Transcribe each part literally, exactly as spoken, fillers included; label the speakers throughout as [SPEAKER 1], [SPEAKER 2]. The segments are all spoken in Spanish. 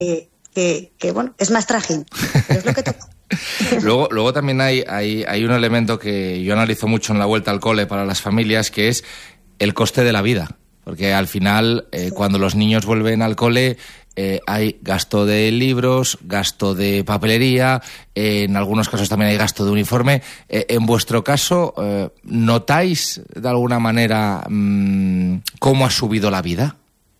[SPEAKER 1] que, que bueno, es más trajín, pero es lo que toca.
[SPEAKER 2] Luego, luego también hay, hay, hay un elemento que yo analizo mucho en la vuelta al cole para las familias, que es el coste de la vida. Porque al final, eh, sí. cuando los niños vuelven al cole, eh, hay gasto de libros, gasto de papelería, eh, en algunos casos también hay gasto de uniforme. Eh, en vuestro caso, eh, ¿notáis de alguna manera mmm, cómo ha subido la vida?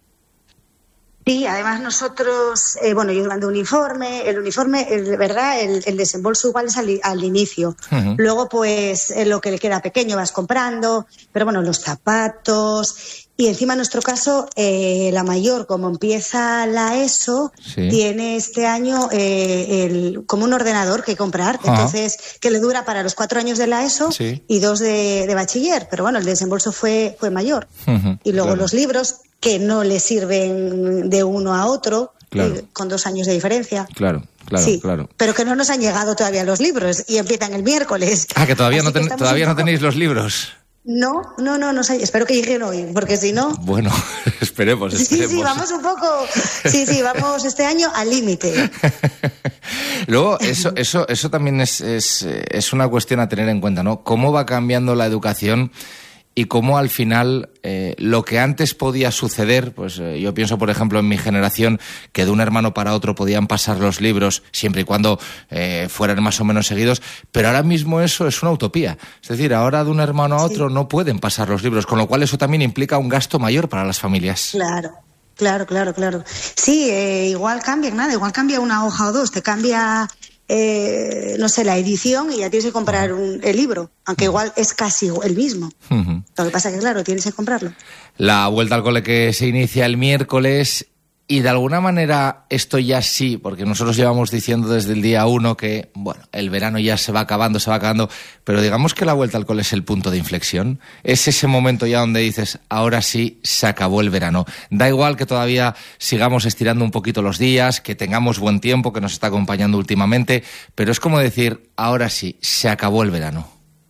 [SPEAKER 1] Sí, además nosotros, eh, bueno, yo mando uniforme, el uniforme, de verdad, el, el desembolso igual es al, al inicio. Uh-huh. Luego, pues, eh, lo que le queda pequeño vas comprando, pero bueno, los zapatos. Y encima, en nuestro caso, eh, la mayor, como empieza la ESO, sí. tiene este año eh, el, como un ordenador que comprar, uh-huh. entonces, que le dura para los cuatro años de la ESO sí. y dos de, de bachiller. Pero bueno, el desembolso fue, fue mayor. Uh-huh. Y luego claro. los libros, que no le sirven de uno a otro, claro. eh, con dos años de diferencia.
[SPEAKER 2] Claro, claro,
[SPEAKER 1] sí,
[SPEAKER 2] claro.
[SPEAKER 1] Pero que no nos han llegado todavía los libros y empiezan el miércoles.
[SPEAKER 2] Ah, que todavía, no, ten, que todavía no tenéis los libros.
[SPEAKER 1] No, no, no, no sé, espero que lleguen hoy, porque si no...
[SPEAKER 2] Bueno, esperemos, esperemos.
[SPEAKER 1] Sí, sí, vamos un poco... Sí, sí, vamos este año al límite.
[SPEAKER 2] Luego, eso, eso, eso también es, es, es una cuestión a tener en cuenta, ¿no? Cómo va cambiando la educación y cómo al final eh, lo que antes podía suceder, pues eh, yo pienso por ejemplo en mi generación que de un hermano para otro podían pasar los libros siempre y cuando eh, fueran más o menos seguidos, pero ahora mismo eso es una utopía. Es decir, ahora de un hermano a otro sí. no pueden pasar los libros, con lo cual eso también implica un gasto mayor para las familias.
[SPEAKER 1] Claro. Claro, claro, claro. Sí, eh, igual cambia nada, igual cambia una hoja o dos, te cambia... Eh, no sé, la edición y ya tienes que comprar un, el libro, aunque igual es casi el mismo. Uh-huh. Lo que pasa es que, claro, tienes que comprarlo.
[SPEAKER 2] La vuelta al cole que se inicia el miércoles y de alguna manera esto ya sí, porque nosotros llevamos diciendo desde el día uno que, bueno, el verano ya se va acabando, se va acabando, pero digamos que la vuelta al cole es el punto de inflexión. Es ese momento ya donde dices, ahora sí, se acabó el verano. Da igual que todavía sigamos estirando un poquito los días, que tengamos buen tiempo, que nos está acompañando últimamente, pero es como decir, ahora sí, se acabó el verano.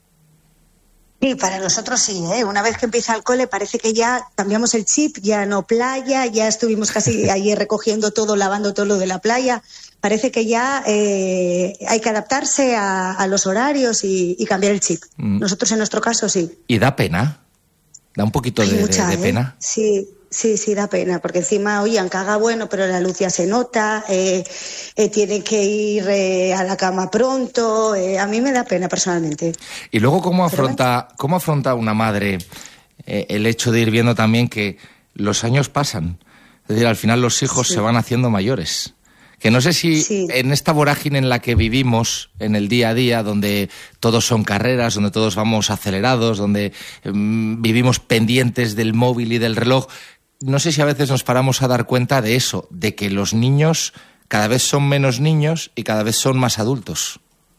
[SPEAKER 1] Sí, para nosotros sí, ¿eh? Una vez que empieza el cole parece que ya cambiamos el chip, ya no playa, ya estuvimos casi ayer recogiendo todo, lavando todo lo de la playa. Parece que ya eh, hay que adaptarse a, a los horarios y, y cambiar el chip. Mm. Nosotros en nuestro caso sí.
[SPEAKER 2] ¿Y da pena? ¿Da un poquito de,
[SPEAKER 1] mucha,
[SPEAKER 2] de, de pena?
[SPEAKER 1] ¿eh? Sí. Sí, sí, da pena, porque encima, oye, caga bueno, pero la luz ya se nota, eh, eh, tiene que ir eh, a la cama pronto, eh, a mí me da pena personalmente.
[SPEAKER 2] Y luego, ¿cómo afronta, cómo afronta una madre eh, el hecho de ir viendo también que los años pasan? Es decir, al final los hijos sí. se van haciendo mayores. Que no sé si sí. en esta vorágine en la que vivimos, en el día a día, donde todos son carreras, donde todos vamos acelerados, donde eh, vivimos pendientes del móvil y del reloj, no sé si a veces nos paramos a dar cuenta de eso, de que los niños cada vez son menos niños y cada vez son más adultos.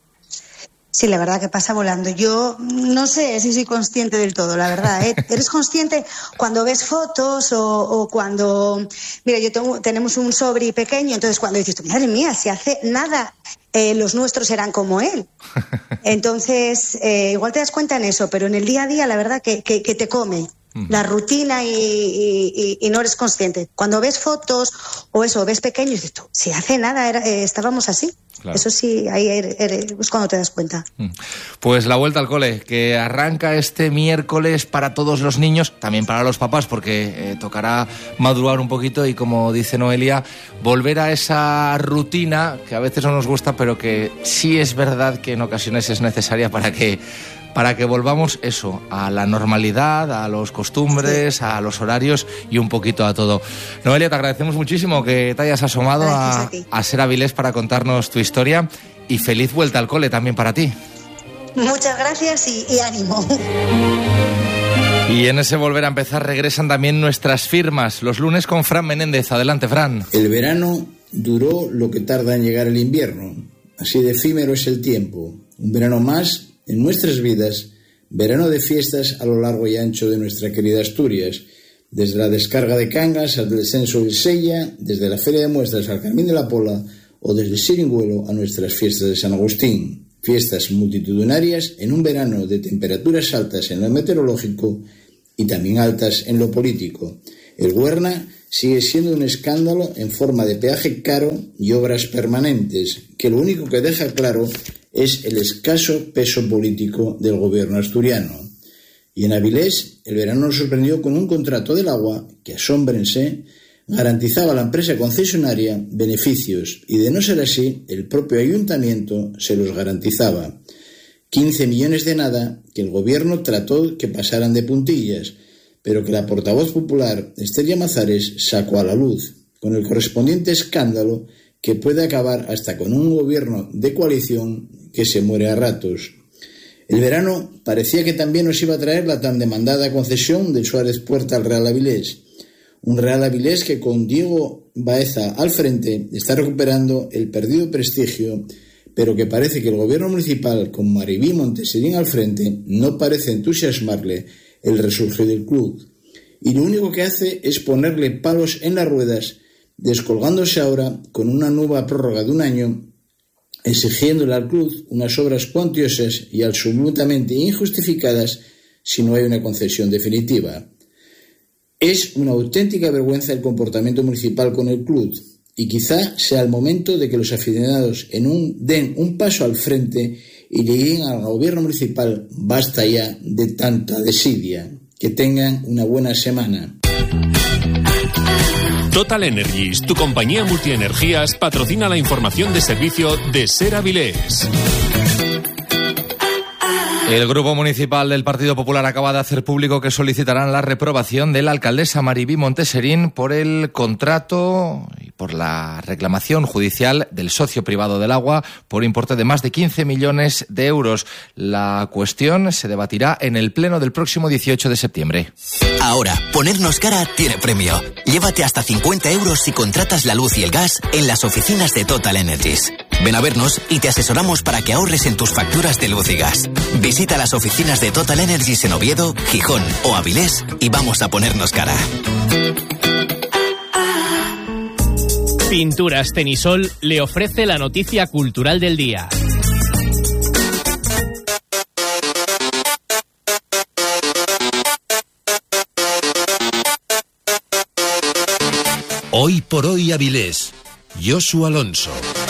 [SPEAKER 1] Sí, la verdad que pasa volando. Yo no sé si soy consciente del todo, la verdad, ¿eh? Eres consciente cuando ves fotos o, o cuando... Mira, yo tengo, tenemos un sobri pequeño, entonces cuando dices, madre mía, si hace nada eh, los nuestros eran como él. Entonces, eh, igual te das cuenta en eso, pero en el día a día la verdad que, que, que te come. La rutina y, y, y no eres consciente. Cuando ves fotos o eso, ves pequeños, dices tú, si hace nada era, eh, estábamos así. Claro. Eso sí, ahí es cuando te das cuenta.
[SPEAKER 2] Pues la vuelta al cole, que arranca este miércoles para todos los niños, también para los papás, porque eh, tocará madrugar un poquito y, como dice Noelia, volver a esa rutina que a veces no nos gusta, pero que sí es verdad que en ocasiones es necesaria para que para que volvamos eso, a la normalidad, a los costumbres, sí. a los horarios y un poquito a todo. Noelia, te agradecemos muchísimo que te hayas asomado a, a, a Ser Avilés para contarnos tu historia y feliz vuelta al cole también para ti.
[SPEAKER 1] Muchas gracias y, y ánimo.
[SPEAKER 2] Y en ese volver a empezar regresan también nuestras firmas, los lunes con Fran Menéndez. Adelante, Fran.
[SPEAKER 3] El verano duró lo que tarda en llegar el invierno. Así de efímero es el tiempo. Un verano más en nuestras vidas, verano de fiestas a lo largo y ancho de nuestra querida Asturias, desde la descarga de Cangas al descenso de Sella, desde la Feria de Muestras al Carmín de la Pola o desde Siringuelo a nuestras fiestas de San Agustín. Fiestas multitudinarias en un verano de temperaturas altas en lo meteorológico y también altas en lo político. El Güerna sigue siendo un escándalo en forma de peaje caro y obras permanentes, que lo único que deja claro es el escaso peso político del gobierno asturiano. Y en Avilés, el verano nos sorprendió con un contrato del agua que, asómbrense, garantizaba a la empresa concesionaria beneficios y, de no ser así, el propio ayuntamiento se los garantizaba. quince millones de nada que el gobierno trató que pasaran de puntillas, pero que la portavoz popular Esther Llamazares sacó a la luz, con el correspondiente escándalo que puede acabar hasta con un gobierno de coalición que se muere a ratos. El verano parecía que también nos iba a traer la tan demandada concesión de Suárez Puerta al Real Avilés. Un Real Avilés que, con Diego Baeza al frente, está recuperando el perdido prestigio, pero que parece que el gobierno municipal, con Maribí Monteserín al frente, no parece entusiasmarle el resurgir del club. Y lo único que hace es ponerle palos en las ruedas, descolgándose ahora con una nueva prórroga de un año, exigiéndole al club unas obras cuantiosas y absolutamente injustificadas si no hay una concesión definitiva. Es una auténtica vergüenza el comportamiento municipal con el club, y quizá sea el momento de que los aficionados en un, den un paso al frente y le digan al gobierno municipal: basta ya de tanta desidia. Que tengan una buena semana.
[SPEAKER 4] Total Energies, tu compañía multienergías, patrocina la información de servicio de Ser Avilés.
[SPEAKER 2] El Grupo Municipal del Partido Popular acaba de hacer público que solicitarán la reprobación de la alcaldesa Maribí Monteserín por el contrato y por la reclamación judicial del socio privado del agua por importe de más de quince millones de euros. La cuestión se debatirá en el pleno del próximo dieciocho de septiembre.
[SPEAKER 5] Ahora, ponernos cara tiene premio. Llévate hasta cincuenta euros si contratas la luz y el gas en las oficinas de Total Energies. Ven a vernos y te asesoramos para que ahorres en tus facturas de luz y gas. Visita las oficinas de Total Energies en Oviedo, Gijón o Avilés y vamos a ponernos cara.
[SPEAKER 6] Pinturas Tenisol le ofrece la noticia cultural del día.
[SPEAKER 7] Hoy por hoy Avilés, Josu Alonso.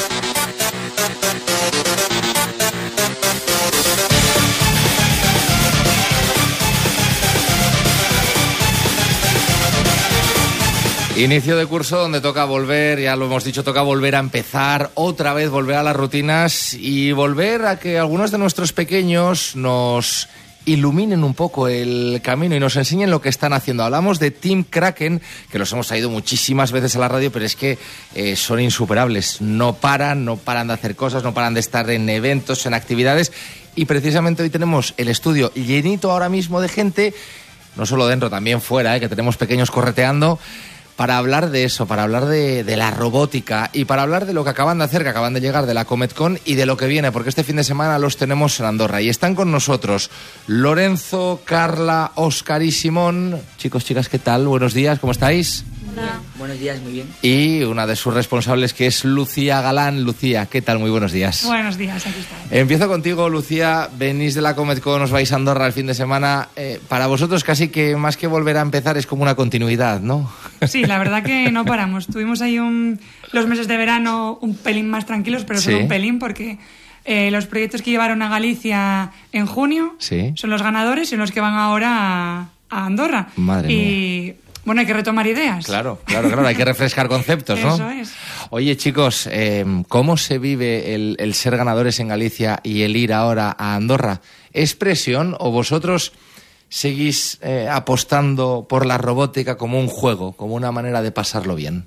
[SPEAKER 2] Inicio de curso donde toca volver, ya lo hemos dicho, toca volver a empezar, otra vez volver a las rutinas y volver a que algunos de nuestros pequeños nos iluminen un poco el camino y nos enseñen lo que están haciendo. Hablamos de Team Kraken, que los hemos traído muchísimas veces a la radio, pero es que eh, son insuperables. No paran, no paran de hacer cosas, no paran de estar en eventos, en actividades. Y precisamente hoy tenemos el estudio llenito ahora mismo de gente, no solo dentro, también fuera, eh, que tenemos pequeños correteando, para hablar de eso, para hablar de, de la robótica y para hablar de lo que acaban de hacer, que acaban de llegar de la Cometcon y de lo que viene, porque este fin de semana los tenemos en Andorra. Y están con nosotros Lorenzo, Carla, Óscar y Simón. Chicos, chicas, ¿qué tal? Buenos días, ¿cómo estáis?
[SPEAKER 8] Hola. Buenos días, muy bien.
[SPEAKER 2] Y una de sus responsables, que es Lucía Galán. Lucía, ¿qué tal? Muy buenos días.
[SPEAKER 9] Buenos días, aquí está.
[SPEAKER 2] Empiezo contigo, Lucía. Venís de la Cometcon, os vais a Andorra el fin de semana. Eh, para vosotros casi que más que volver a empezar es como una continuidad, ¿no?
[SPEAKER 9] Sí, la verdad que no paramos. Tuvimos ahí un, los meses de verano un pelín más tranquilos, pero solo
[SPEAKER 2] Sí.
[SPEAKER 9] un pelín porque eh, los proyectos que llevaron a Galicia en junio
[SPEAKER 2] Sí.
[SPEAKER 9] son los ganadores y los que van ahora a, a Andorra.
[SPEAKER 2] Madre
[SPEAKER 9] y bueno, hay que retomar ideas.
[SPEAKER 2] Claro, claro, claro, hay que refrescar conceptos, ¿no?
[SPEAKER 9] Eso es.
[SPEAKER 2] Oye, chicos, eh, ¿cómo se vive el, el ser ganadores en Galicia y el ir ahora a Andorra? ¿Es presión o vosotros seguís eh, apostando por la robótica como un juego, como una manera de pasarlo bien?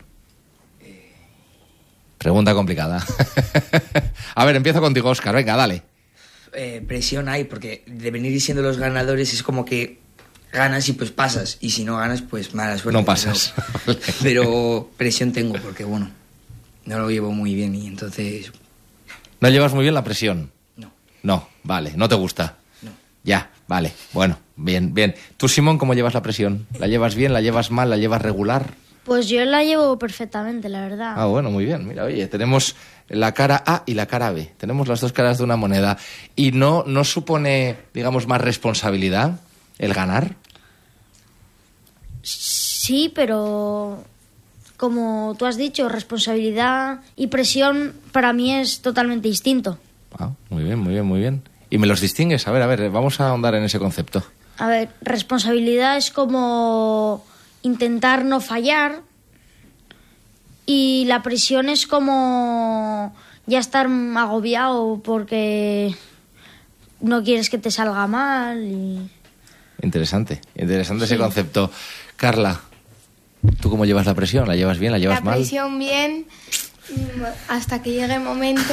[SPEAKER 2] Pregunta complicada. A ver, empiezo contigo, Óscar, venga, dale.
[SPEAKER 8] Eh, presión hay, porque de venir siendo los ganadores es como que ganas y pues pasas, y si no ganas, pues mala suerte.
[SPEAKER 2] No pasas.
[SPEAKER 8] Pero, pero presión tengo, porque bueno, no lo llevo muy bien y entonces...
[SPEAKER 2] ¿No llevas muy bien la presión?
[SPEAKER 8] No.
[SPEAKER 2] No, vale, ¿no te gusta?
[SPEAKER 8] No.
[SPEAKER 2] Ya, vale, bueno, bien, bien. ¿Tú, Simón, cómo llevas la presión? ¿La llevas bien, la llevas mal, la llevas regular?
[SPEAKER 10] Pues yo la llevo perfectamente, la verdad.
[SPEAKER 2] Ah, bueno, muy bien. Mira, oye, tenemos la cara A y la cara B. Tenemos las dos caras de una moneda. ¿Y no, no supone, digamos, más responsabilidad el ganar?
[SPEAKER 10] Sí, pero como tú has dicho, responsabilidad y presión para mí es totalmente distinto.
[SPEAKER 2] Ah, muy bien, muy bien, muy bien. ¿Y me los distingues? A ver, a ver, vamos a ahondar en ese concepto.
[SPEAKER 10] A ver, responsabilidad es como intentar no fallar y la presión es como ya estar agobiado porque no quieres que te salga mal. Y...
[SPEAKER 2] Interesante, interesante
[SPEAKER 10] Sí.
[SPEAKER 2] ese concepto. Carla, ¿tú cómo llevas la presión? ¿La llevas bien? ¿La llevas
[SPEAKER 11] La
[SPEAKER 2] mal?
[SPEAKER 11] presión bien, mm, hasta que llegue el momento.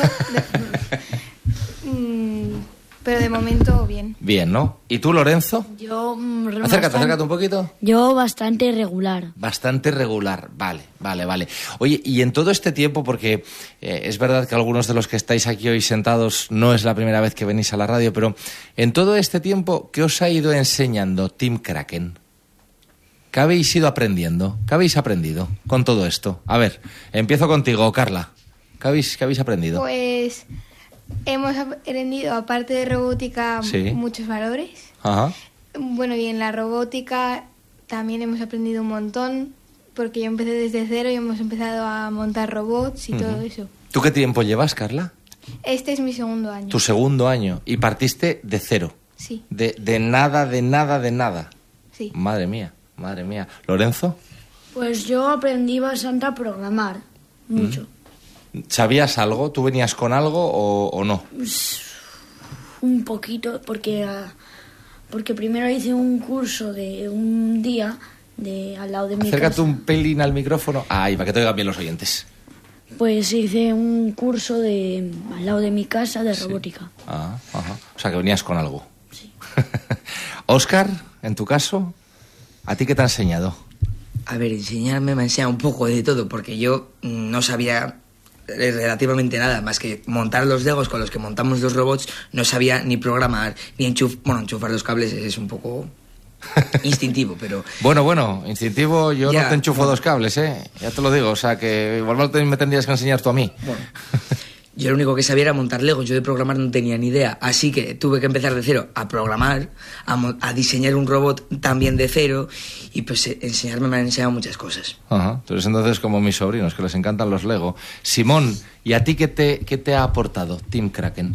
[SPEAKER 11] de- mm, pero de momento bien.
[SPEAKER 2] Bien, ¿no? ¿Y tú, Lorenzo?
[SPEAKER 10] Yo
[SPEAKER 2] Acércate, acércate un poquito.
[SPEAKER 10] Yo bastante regular.
[SPEAKER 2] Bastante regular, vale, vale, vale. Oye, y en todo este tiempo, porque eh, es verdad que algunos de los que estáis aquí hoy sentados no es la primera vez que venís a la radio, pero en todo este tiempo, ¿qué os ha ido enseñando Team Kraken? ¿Qué habéis ido aprendiendo? ¿Qué habéis aprendido con todo esto? A ver, empiezo contigo, Carla. ¿Qué habéis, qué habéis aprendido?
[SPEAKER 11] Pues hemos aprendido, aparte de robótica,
[SPEAKER 2] Sí.
[SPEAKER 11] muchos valores.
[SPEAKER 2] Ajá.
[SPEAKER 11] Bueno, y en la robótica también hemos aprendido un montón, porque yo empecé desde cero y hemos empezado a montar robots y
[SPEAKER 2] Ujú.
[SPEAKER 11] todo eso.
[SPEAKER 2] ¿Tú qué tiempo llevas, Carla?
[SPEAKER 11] Este es mi segundo año.
[SPEAKER 2] Tu segundo año. Y partiste de cero.
[SPEAKER 11] Sí,
[SPEAKER 2] De, de nada, de nada, de nada.
[SPEAKER 11] sí.
[SPEAKER 2] Madre mía, madre mía. ¿Lorenzo?
[SPEAKER 10] Pues yo aprendí bastante a programar, mucho.
[SPEAKER 2] ¿Sabías algo? ¿Tú venías con algo o, o no?
[SPEAKER 10] Un poquito, porque, ah, porque primero hice un curso de un día de al lado de mi
[SPEAKER 2] Acércate
[SPEAKER 10] casa.
[SPEAKER 2] un pelín al micrófono. Ahí, para que te oigan bien los oyentes.
[SPEAKER 10] Pues hice un curso de al lado de mi casa de robótica.
[SPEAKER 2] Ah, ajá. O sea, que venías con algo. Sí. Óscar, en tu caso, ¿a ti qué te ha enseñado?
[SPEAKER 8] A ver, enseñarme me ha enseñado un poco de todo, porque yo mm, no sabía relativamente nada, más que montar los legos con los que montamos los robots. No sabía ni programar, ni enchufar, bueno, enchufar los cables es un poco instintivo, pero...
[SPEAKER 2] Bueno, bueno, instintivo, yo
[SPEAKER 8] Ya,
[SPEAKER 2] no te enchufo
[SPEAKER 8] bueno.
[SPEAKER 2] dos cables, ¿eh? Ya te lo digo, o sea, que igual me te- me tendrías que enseñar tú a mí.
[SPEAKER 8] Bueno, yo lo único que sabía era montar legos, yo de programar no tenía ni idea, así que tuve que empezar de cero a programar, a, mo- a diseñar un robot también de cero, y pues eh, enseñarme me han enseñado muchas cosas.
[SPEAKER 2] Ajá. Tú eres entonces como mis sobrinos, que les encantan los Lego. Simón, ¿y a ti qué te, qué te ha aportado Team Kraken?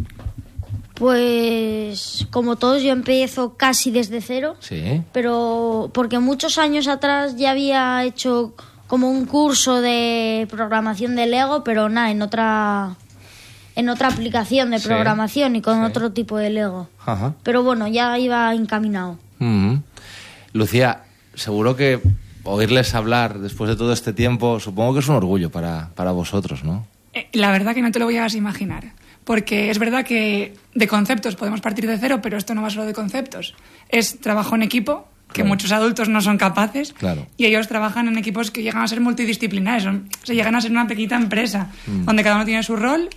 [SPEAKER 10] Pues como todos yo empiezo casi desde cero,
[SPEAKER 2] Sí.
[SPEAKER 10] pero porque muchos años atrás ya había hecho como un curso de programación de Lego, pero nada, en otra en otra aplicación de
[SPEAKER 2] Sí,
[SPEAKER 10] programación y con
[SPEAKER 2] sí.
[SPEAKER 10] otro tipo de Lego.
[SPEAKER 2] Ajá.
[SPEAKER 10] Pero bueno, ya iba encaminado.
[SPEAKER 2] Ujú. Lucía, seguro que oírles hablar después de todo este tiempo, supongo que es un orgullo para, para vosotros, ¿no?
[SPEAKER 9] Eh, La verdad que no te lo voy a imaginar. Porque es verdad que de conceptos podemos partir de cero, pero esto no va solo de conceptos. Es trabajo en equipo, que
[SPEAKER 2] Claro.
[SPEAKER 9] muchos adultos no son capaces.
[SPEAKER 2] Claro.
[SPEAKER 9] Y ellos trabajan en equipos que llegan a ser multidisciplinares. Son- se llegan a ser una pequeñita empresa,
[SPEAKER 2] Mm.
[SPEAKER 9] donde cada uno tiene su rol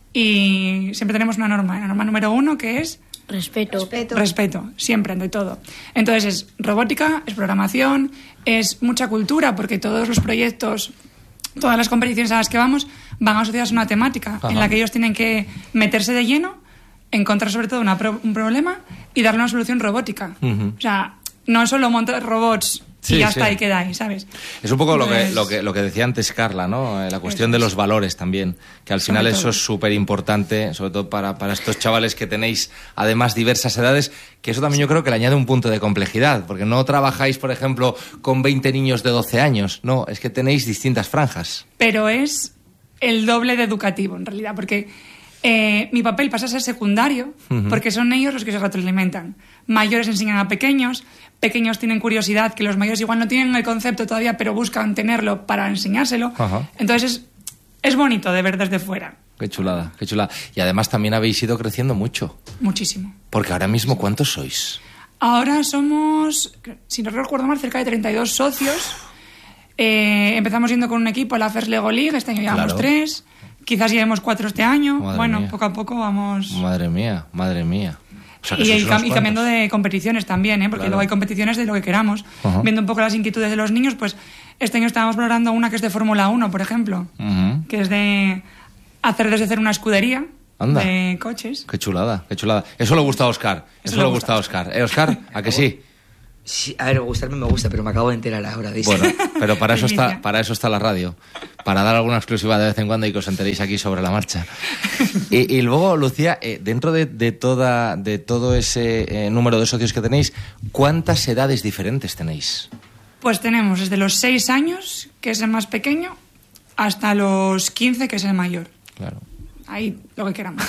[SPEAKER 9] y siempre tenemos una norma. La norma número uno, que es
[SPEAKER 10] Respeto.
[SPEAKER 11] Respeto.
[SPEAKER 9] respeto, siempre, ante todo. Entonces es robótica, es programación, es mucha cultura, porque todos los proyectos, todas las competiciones a las que vamos van asociadas a una temática
[SPEAKER 2] Ajá.
[SPEAKER 9] en la que ellos tienen que meterse de lleno, encontrar sobre todo una pro- un problema y darle una solución robótica.
[SPEAKER 2] Ujú.
[SPEAKER 9] O sea, no es solo montar robots
[SPEAKER 2] Sí,
[SPEAKER 9] y ya
[SPEAKER 2] sí.
[SPEAKER 9] está, y queda ahí, ¿sabes?
[SPEAKER 2] Es un poco lo que,
[SPEAKER 9] Entonces,
[SPEAKER 2] lo que, lo que decía antes Carla, ¿no? Eh, La cuestión
[SPEAKER 9] Eso
[SPEAKER 2] de
[SPEAKER 9] es.
[SPEAKER 2] los valores también, que al
[SPEAKER 9] Sobre
[SPEAKER 2] final
[SPEAKER 9] todo.
[SPEAKER 2] eso es súper importante, sobre todo para, para estos chavales que tenéis además diversas edades, que eso también yo creo que le añade un punto de complejidad, porque no trabajáis, por ejemplo, con veinte niños de doce años, no, es que tenéis distintas franjas.
[SPEAKER 9] Pero es el doble de educativo, en realidad, porque eh, mi papel pasa a ser secundario,
[SPEAKER 2] Ujú.
[SPEAKER 9] porque son ellos los que se retroalimentan. Mayores enseñan a pequeños, pequeños tienen curiosidad, que los mayores igual no tienen el concepto todavía, pero buscan tenerlo para enseñárselo.
[SPEAKER 2] Ajá.
[SPEAKER 9] Entonces es, es bonito de ver desde fuera,
[SPEAKER 2] Qué chulada, qué chulada. Y además también habéis ido creciendo mucho,
[SPEAKER 9] muchísimo.
[SPEAKER 2] porque ahora mismo, ¿cuántos sois?
[SPEAKER 9] Ahora somos, si no recuerdo mal, cerca de treinta y dos socios. Eh, empezamos yendo con un equipo a la First Lego League, este año llevamos
[SPEAKER 2] Claro.
[SPEAKER 9] tres, quizás llevemos cuatro este año.
[SPEAKER 2] Madre
[SPEAKER 9] bueno,
[SPEAKER 2] mía.
[SPEAKER 9] poco a poco vamos...
[SPEAKER 2] Madre mía, madre mía. O sea, que
[SPEAKER 9] Y,
[SPEAKER 2] sois
[SPEAKER 9] y
[SPEAKER 2] unos
[SPEAKER 9] cam- y cambiando
[SPEAKER 2] cuantos.
[SPEAKER 9] de competiciones también, ¿eh? Porque
[SPEAKER 2] Claro.
[SPEAKER 9] luego hay competiciones de lo que queramos.
[SPEAKER 2] Ajá.
[SPEAKER 9] Viendo un poco las inquietudes de los niños, pues este año estábamos valorando una que es de Fórmula uno, por ejemplo,
[SPEAKER 2] Ujú.
[SPEAKER 9] que es de hacer desde cero una escudería
[SPEAKER 2] Anda.
[SPEAKER 9] de coches.
[SPEAKER 2] Qué chulada, qué chulada. Eso le gusta a Oscar. Eso,
[SPEAKER 9] Eso
[SPEAKER 2] le
[SPEAKER 9] le
[SPEAKER 2] gusta a Oscar. ¿Eh, Oscar? ¿A que sí?
[SPEAKER 8] Sí, a ver, gustarme me gusta, pero me acabo de enterar ahora de eso.
[SPEAKER 2] Bueno, pero para eso está, para eso está la radio, para dar alguna exclusiva de vez en cuando y que os enteréis aquí sobre la marcha. Y, y luego, Lucía, eh, dentro de, de, toda, de todo ese eh, número de socios que tenéis, ¿cuántas edades diferentes tenéis?
[SPEAKER 9] Pues tenemos desde los seis años, que es el más pequeño, hasta los quince, que es el mayor.
[SPEAKER 2] Claro.
[SPEAKER 9] Ahí, lo que queramos.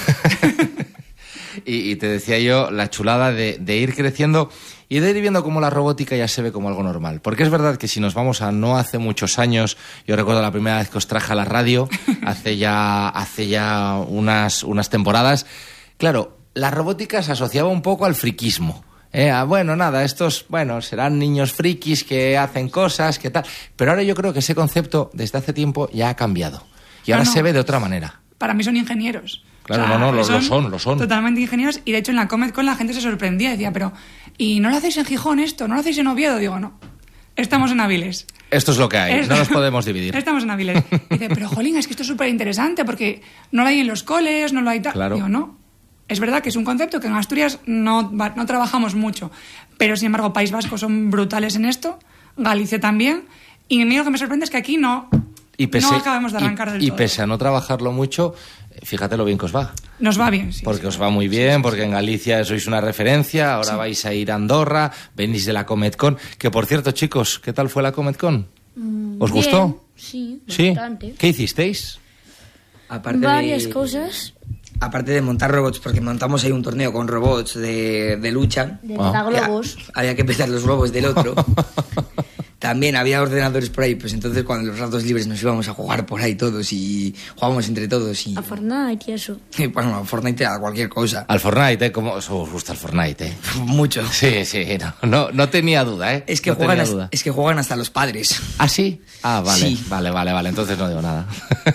[SPEAKER 2] Y, y te decía yo, la chulada de, de ir creciendo y de ir viendo cómo la robótica ya se ve como algo normal. Porque es verdad que si nos vamos a no hace muchos años, yo recuerdo la primera vez que os traje a la radio, hace ya, hace ya unas, unas temporadas, claro, la robótica se asociaba un poco al friquismo. Eh, ah, bueno, nada, estos, bueno, serán niños frikis que hacen cosas, que tal. Pero ahora yo creo que ese concepto desde hace tiempo ya ha cambiado. Y ahora no, no. se ve de otra manera.
[SPEAKER 9] Para mí son ingenieros.
[SPEAKER 2] Claro,
[SPEAKER 9] o sea,
[SPEAKER 2] no, no, lo
[SPEAKER 9] son,
[SPEAKER 2] lo son, lo son.
[SPEAKER 9] Totalmente ingenieros. Y de hecho en la Comet Con la gente se sorprendía. Decía, pero, ¿y no lo hacéis en Gijón esto? ¿No lo hacéis en Oviedo? Digo, no. Estamos en Avilés.
[SPEAKER 2] Esto es lo que hay, esto, no nos podemos dividir.
[SPEAKER 9] Estamos en Avilés. Dice, pero jolín, es que esto es súper interesante porque no lo hay en los coles, no lo hay tal.
[SPEAKER 2] Claro.
[SPEAKER 9] Digo, no. Es verdad que es un concepto que en Asturias no, no trabajamos mucho. Pero sin embargo, País Vasco son brutales en esto. Galicia también. Y a mí lo que me sorprende es que aquí no...
[SPEAKER 2] Y pese,
[SPEAKER 9] no acabamos de arrancar
[SPEAKER 2] y,
[SPEAKER 9] del
[SPEAKER 2] y
[SPEAKER 9] todo.
[SPEAKER 2] Y pese a no trabajarlo mucho, fíjate lo bien que os va.
[SPEAKER 9] Nos va bien, sí.
[SPEAKER 2] Porque
[SPEAKER 9] sí,
[SPEAKER 2] os
[SPEAKER 9] sí.
[SPEAKER 2] va muy bien, porque en Galicia sois una referencia, ahora sí. vais a ir a Andorra, venís de la Comet Con. Que por cierto, chicos, ¿qué tal fue la Comet Con?
[SPEAKER 10] Mm,
[SPEAKER 2] ¿Os
[SPEAKER 10] bien,
[SPEAKER 2] gustó?
[SPEAKER 10] Sí,
[SPEAKER 2] ¿Sí?
[SPEAKER 10] bastante.
[SPEAKER 2] ¿Qué hicisteis?
[SPEAKER 8] Aparte
[SPEAKER 10] Varias
[SPEAKER 8] de,
[SPEAKER 10] cosas.
[SPEAKER 8] Aparte de montar robots, porque montamos ahí un torneo con robots de, de lucha.
[SPEAKER 10] De ah. globos.
[SPEAKER 8] Había, había que petar los globos del otro. También había ordenadores por ahí, pues entonces cuando los ratos libres nos íbamos a jugar por ahí todos y jugábamos entre todos. Y...
[SPEAKER 10] A Fortnite y eso.
[SPEAKER 8] Y, bueno, a Fortnite, a cualquier cosa.
[SPEAKER 2] Al Fortnite, ¿eh? ¿Cómo os gusta el Fortnite, eh?
[SPEAKER 8] Mucho.
[SPEAKER 2] Sí, sí, no, no, no tenía duda, ¿eh?
[SPEAKER 8] Es que,
[SPEAKER 2] no
[SPEAKER 8] juegan
[SPEAKER 2] tenía
[SPEAKER 8] hasta,
[SPEAKER 2] duda.
[SPEAKER 8] es que juegan hasta los padres.
[SPEAKER 2] ¿Ah, sí? Ah, vale,
[SPEAKER 8] sí.
[SPEAKER 2] vale, vale, vale, entonces no digo nada.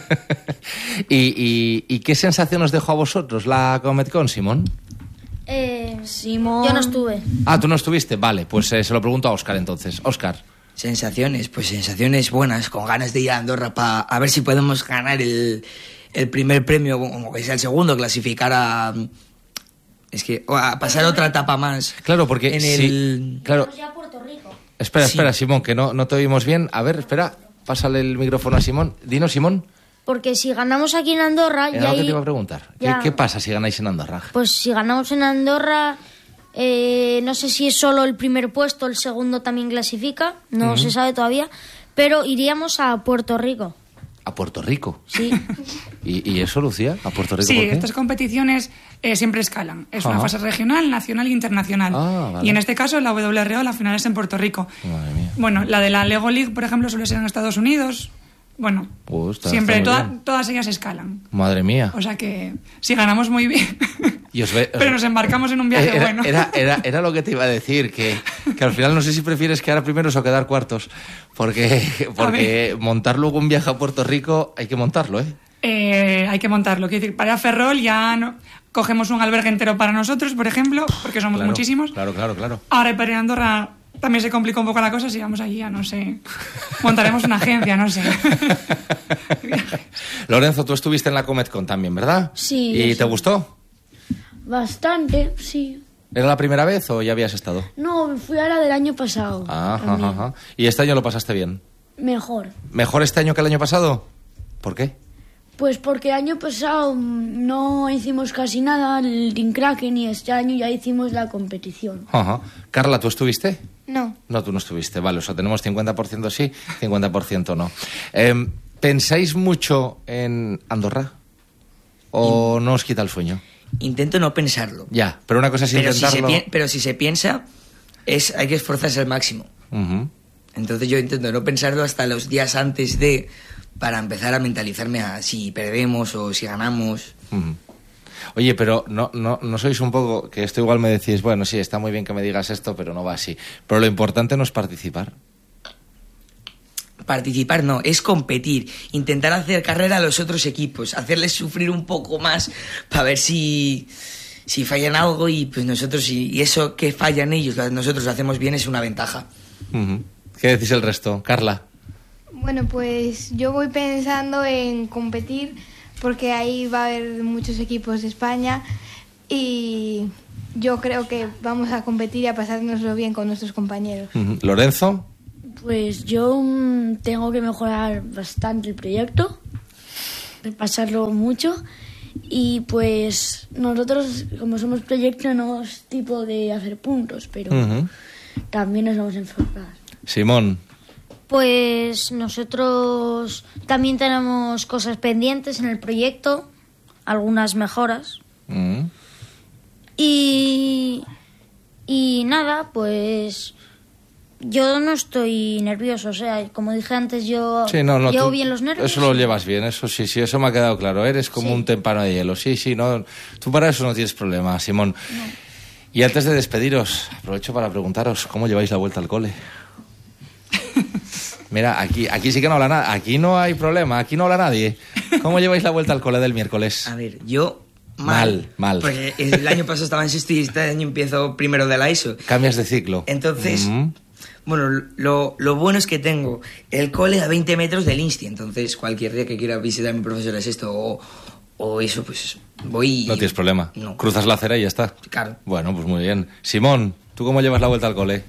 [SPEAKER 2] ¿Y, y, ¿Y qué sensación os dejó a vosotros la Comet Con, Simón?
[SPEAKER 10] Eh, Simón... Yo no estuve.
[SPEAKER 2] Ah, ¿tú no estuviste? Vale, pues eh, se lo pregunto a Óscar entonces. Óscar.
[SPEAKER 8] Sensaciones, pues sensaciones buenas, con ganas de ir a Andorra para a ver si podemos ganar el, el primer premio, como que sea el segundo, clasificar a... Es que, a pasar otra etapa más.
[SPEAKER 2] Claro, porque...
[SPEAKER 8] En
[SPEAKER 2] sí,
[SPEAKER 8] el...
[SPEAKER 2] claro.
[SPEAKER 10] Ya Puerto Rico.
[SPEAKER 2] Espera,
[SPEAKER 8] Sí.
[SPEAKER 2] espera, Simón, que no, no te oímos bien. A ver, espera, pásale el micrófono a Simón. Dinos, Simón.
[SPEAKER 10] Porque si ganamos aquí en Andorra...
[SPEAKER 2] Era
[SPEAKER 10] ya
[SPEAKER 2] lo que
[SPEAKER 10] ahí...
[SPEAKER 2] te iba a preguntar. ¿Qué,
[SPEAKER 10] Ya.
[SPEAKER 2] ¿Qué pasa si ganáis en Andorra?
[SPEAKER 10] Pues si ganamos en Andorra... Eh, no sé si es solo el primer puesto, el segundo también clasifica, no
[SPEAKER 2] Uh-huh.
[SPEAKER 10] se sabe todavía, pero iríamos a Puerto Rico.
[SPEAKER 2] ¿A Puerto Rico?
[SPEAKER 10] Sí.
[SPEAKER 2] ¿Y, y eso, Lucía? ¿A Puerto Rico
[SPEAKER 9] Sí,
[SPEAKER 2] por qué?
[SPEAKER 9] estas competiciones eh, siempre escalan. Es
[SPEAKER 2] Ajá.
[SPEAKER 9] una fase regional, nacional e internacional.
[SPEAKER 2] Ah, vale.
[SPEAKER 9] Y en este caso, la W R O, la final es en Puerto Rico.
[SPEAKER 2] Madre mía.
[SPEAKER 9] Bueno, la de la Lego League, por ejemplo, suele ser en Estados Unidos. Bueno,
[SPEAKER 2] Pues está-
[SPEAKER 9] siempre,
[SPEAKER 2] está muy
[SPEAKER 9] toda-
[SPEAKER 2] bien.
[SPEAKER 9] todas ellas escalan.
[SPEAKER 2] Madre mía.
[SPEAKER 9] O sea que si ganamos muy bien,
[SPEAKER 2] Y os ve- os-
[SPEAKER 9] pero nos embarcamos en un viaje
[SPEAKER 2] era,
[SPEAKER 9] bueno.
[SPEAKER 2] Era, era, era lo que te iba a decir, que, que al final no sé si prefieres quedar primeros o quedar cuartos, porque, porque montar luego un viaje a Puerto Rico hay que montarlo, ¿eh?
[SPEAKER 9] Eh, hay que montarlo. Quiero decir, para Ferrol ya no, cogemos un albergue entero para nosotros, por ejemplo, porque somos
[SPEAKER 2] Claro,
[SPEAKER 9] muchísimos.
[SPEAKER 2] Claro, claro, claro.
[SPEAKER 9] Ahora para ir a Andorra también se complicó un poco la cosa, si vamos allí a, no sé, montaremos una agencia, no sé.
[SPEAKER 2] Lorenzo, tú estuviste en la Comet Con también, ¿verdad?
[SPEAKER 10] Sí,
[SPEAKER 2] ¿Y
[SPEAKER 10] yo
[SPEAKER 2] te
[SPEAKER 10] sí.
[SPEAKER 2] gustó?
[SPEAKER 10] Bastante, sí.
[SPEAKER 2] ¿Era la primera vez o ya habías estado?
[SPEAKER 10] No, fui a la del año pasado.
[SPEAKER 2] Ajá,
[SPEAKER 10] también.
[SPEAKER 2] ajá. ¿Y este año lo pasaste bien?
[SPEAKER 10] Mejor.
[SPEAKER 2] ¿Mejor este año que el año pasado? ¿Por qué?
[SPEAKER 10] Pues porque el año pasado mm, no hicimos casi nada, el Team Kraken, y este año ya hicimos la competición.
[SPEAKER 2] Ajá. Carla, ¿tú estuviste?
[SPEAKER 11] No.
[SPEAKER 2] No, tú no estuviste, vale, o sea, tenemos cincuenta por ciento sí, cincuenta por ciento no. Eh, ¿Pensáis mucho en Andorra? ¿O no os quita el sueño?
[SPEAKER 8] Intento no pensarlo.
[SPEAKER 2] Ya, pero una cosa es
[SPEAKER 8] Pero si, se
[SPEAKER 2] intentarlo...
[SPEAKER 8] pi- pero si se piensa, es, hay que esforzarse al máximo.
[SPEAKER 2] Ujú.
[SPEAKER 8] Entonces yo intento no pensarlo hasta los días antes de... para empezar a mentalizarme a si perdemos o si ganamos.
[SPEAKER 2] Ujú. Oye, pero no, no, no sois un poco... que esto igual me decís, bueno, sí, está muy bien que me digas esto, pero no va así. Pero lo importante no es participar.
[SPEAKER 8] Participar no, es competir, intentar hacer carrera a los otros equipos, hacerles sufrir un poco más para ver si, si fallan algo y pues nosotros, y, y eso que fallan ellos, lo- nosotros lo hacemos bien, es una ventaja.
[SPEAKER 2] Ujú. ¿Qué decís el resto? Carla.
[SPEAKER 11] Bueno, pues yo voy pensando en competir porque ahí va a haber muchos equipos de España y yo creo que vamos a competir y a pasárnoslo bien con nuestros compañeros.
[SPEAKER 2] Uh-huh. ¿Lorenzo?
[SPEAKER 10] Pues yo mm, tengo que mejorar bastante el proyecto, repasarlo mucho, y pues nosotros, como somos proyecto, no es tipo de hacer puntos, pero uh-huh. también nos vamos a enfocar.
[SPEAKER 2] Simón.
[SPEAKER 10] Pues nosotros también tenemos cosas pendientes en el proyecto, algunas mejoras. Uh-huh. Y, y nada, pues yo no estoy nervioso, o sea, como dije antes, yo
[SPEAKER 2] sí, no, no,
[SPEAKER 10] llevo
[SPEAKER 2] tú,
[SPEAKER 10] bien los nervios.
[SPEAKER 2] Eso lo llevas bien, eso sí, sí, eso me ha quedado claro. Eres como sí. un témpano de hielo, sí, sí, no, tú para eso no tienes problema, Simón. No. Y antes de despediros, aprovecho para preguntaros, ¿cómo lleváis la vuelta al cole? Mira, aquí, aquí sí que no habla nada, aquí no hay problema, aquí no habla nadie. ¿Cómo lleváis la vuelta al cole del miércoles?
[SPEAKER 8] A ver, yo...
[SPEAKER 2] Mal, mal, mal.
[SPEAKER 8] Porque el año pasado estaba en sexto y este año empiezo primero de la ESO.
[SPEAKER 2] Cambias de ciclo.
[SPEAKER 8] Entonces, mm. bueno, lo, lo bueno es que tengo el cole a veinte metros del Insti. Entonces, cualquier día que quiera visitar a mi profesor es esto o, o eso, pues voy...
[SPEAKER 2] No tienes problema.
[SPEAKER 8] No.
[SPEAKER 2] Cruzas la acera y ya está.
[SPEAKER 8] Claro.
[SPEAKER 2] Bueno, pues muy bien. Simón, ¿tú cómo llevas la vuelta al cole?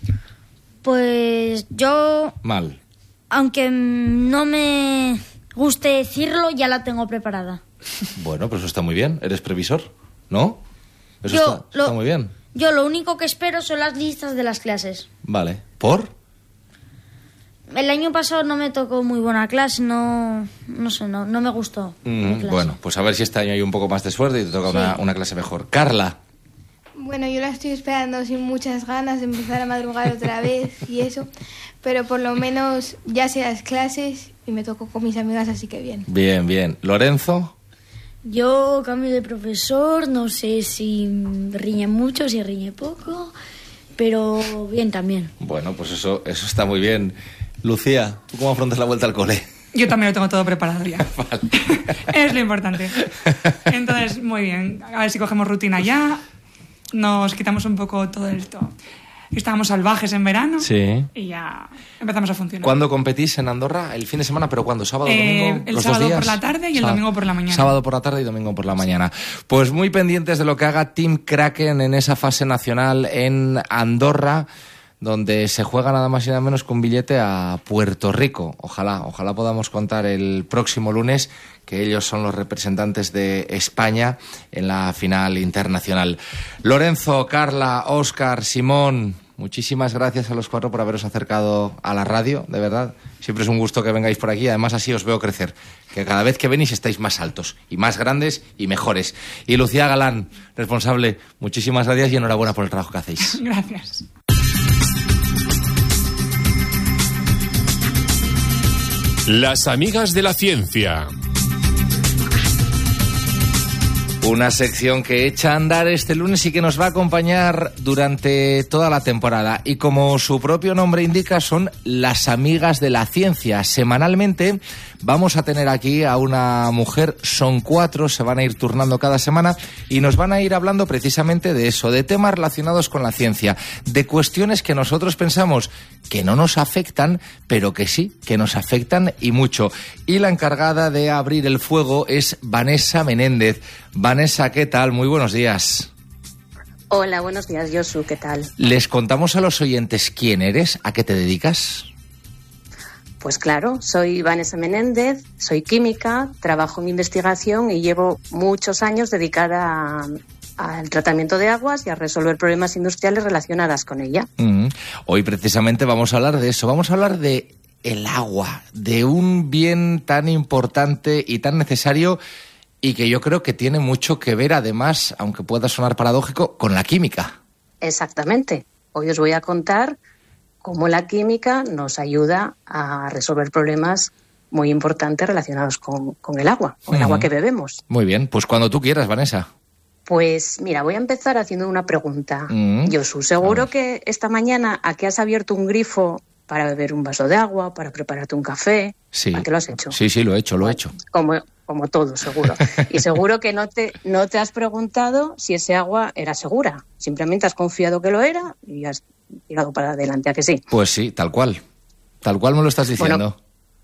[SPEAKER 10] Pues yo...
[SPEAKER 2] Mal.
[SPEAKER 10] Aunque no me guste decirlo, ya la tengo preparada.
[SPEAKER 2] Bueno, pero eso está muy bien. ¿Eres previsor? ¿No? Eso
[SPEAKER 10] yo,
[SPEAKER 2] está,
[SPEAKER 10] lo,
[SPEAKER 2] está muy bien.
[SPEAKER 10] Yo lo único que espero son las listas de las clases.
[SPEAKER 2] Vale. ¿Por?
[SPEAKER 10] El año pasado no me tocó muy buena clase, no, no sé, no, no me gustó.
[SPEAKER 2] Mm, bueno, pues a ver si este año hay un poco más de suerte y te toca sí. una, una clase mejor. Carla.
[SPEAKER 11] Bueno, yo la estoy esperando sin muchas ganas de empezar a madrugar otra vez y eso, pero por lo menos ya sé las clases y me tocó con mis amigas, así que bien.
[SPEAKER 2] Bien, bien. ¿Lorenzo?
[SPEAKER 10] Yo cambio de profesor, no sé si riñe mucho, si riñe poco, pero bien también.
[SPEAKER 2] Bueno, pues eso, eso está muy bien. Lucía, ¿tú cómo afrontas la vuelta al cole?
[SPEAKER 9] Yo también lo tengo todo preparado ya.
[SPEAKER 2] Vale.
[SPEAKER 9] Es lo importante. Entonces, muy bien. A ver si cogemos rutina ya. Nos quitamos un poco todo esto. Estábamos salvajes en verano
[SPEAKER 2] sí.
[SPEAKER 9] y ya empezamos a funcionar.
[SPEAKER 2] ¿Cuándo competís en Andorra? ¿El fin de semana? ¿Pero cuándo? ¿Sábado,
[SPEAKER 9] eh,
[SPEAKER 2] domingo?
[SPEAKER 9] El
[SPEAKER 2] ¿Los
[SPEAKER 9] sábado
[SPEAKER 2] dos días?
[SPEAKER 9] por la tarde y el
[SPEAKER 2] Sábado.
[SPEAKER 9] domingo por la mañana.
[SPEAKER 2] Sábado por la tarde y domingo por la mañana. Pues muy pendientes de lo que haga Team Kraken en esa fase nacional en Andorra, donde se juega nada más y nada menos que un billete a Puerto Rico. Ojalá, ojalá podamos contar el próximo lunes que ellos son los representantes de España en la final internacional. Lorenzo, Carla, Óscar, Simón, muchísimas gracias a los cuatro por haberos acercado a la radio, de verdad. Siempre es un gusto que vengáis por aquí, además así os veo crecer, que cada vez que venís estáis más altos y más grandes y mejores. Y Lucía Galán, responsable, muchísimas gracias y enhorabuena por el trabajo que hacéis.
[SPEAKER 9] Gracias.
[SPEAKER 4] Las amigas de la ciencia.
[SPEAKER 2] Una sección que echa a andar este lunes y que nos va a acompañar durante toda la temporada. Y como su propio nombre indica, son las amigas de la ciencia. Semanalmente vamos a tener aquí a una mujer, son cuatro, se van a ir turnando cada semana y nos van a ir hablando precisamente de eso, de temas relacionados con la ciencia, de cuestiones que nosotros pensamos que no nos afectan, pero que sí, que nos afectan y mucho. Y la encargada de abrir el fuego es Vanessa Menéndez. Vanessa, ¿qué tal? Muy buenos días.
[SPEAKER 12] Hola, buenos días, Josu, ¿qué tal?
[SPEAKER 2] ¿Les contamos a los oyentes quién eres? ¿A qué te dedicas?
[SPEAKER 12] Pues claro, soy Vanessa Menéndez, soy química, trabajo en investigación y llevo muchos años dedicada a, al tratamiento de aguas y a resolver problemas industriales relacionados con ella.
[SPEAKER 2] Mm. Hoy precisamente vamos a hablar de eso, vamos a hablar de el agua, de un bien tan importante y tan necesario y que yo creo que tiene mucho que ver, además, aunque pueda sonar paradójico, con la química.
[SPEAKER 12] Exactamente. Hoy os voy a contar cómo la química nos ayuda a resolver problemas muy importantes relacionados con, con el agua, con el uh-huh. agua que bebemos.
[SPEAKER 2] Muy bien, pues cuando tú quieras, Vanessa.
[SPEAKER 12] Pues mira, voy a empezar haciendo una pregunta. Uh-huh. Josu, seguro Vamos. que esta mañana aquí has abierto un grifo para beber un vaso de agua, para prepararte un café.
[SPEAKER 2] Sí.
[SPEAKER 12] ¿A qué lo has hecho?
[SPEAKER 2] Sí, sí, lo he hecho, lo he hecho.
[SPEAKER 12] Como, como todo, seguro. Y seguro que no te, no te has preguntado si ese agua era segura. Simplemente has confiado que lo era y has tirado para adelante, ¿a que sí?
[SPEAKER 2] Pues sí, tal cual. Tal cual me lo estás diciendo.
[SPEAKER 12] Bueno,